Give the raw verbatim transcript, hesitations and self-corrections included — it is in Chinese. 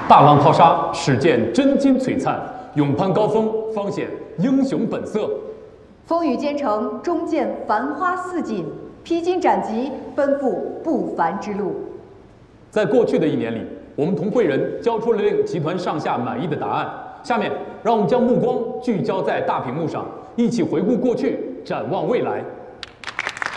大浪淘沙，始见真金璀璨；勇攀高峰，方显英雄本色。 风雨兼程，终见繁花似锦；披荆斩棘，奔赴不凡之路。 在过去的一年里，我们同会人交出了令集团上下满意的答案。下面，让我们将目光聚焦在大屏幕上，一起回顾过去，展望未来。